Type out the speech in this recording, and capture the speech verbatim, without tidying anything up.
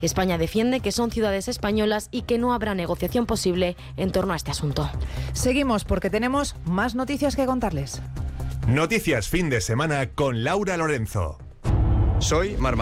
España defiende que son ciudades españolas y que no habrá negociación posible en torno a este asunto. Seguimos porque tenemos más noticias que contarles. Noticias fin de semana con Laura Lorenzo. Soy Mar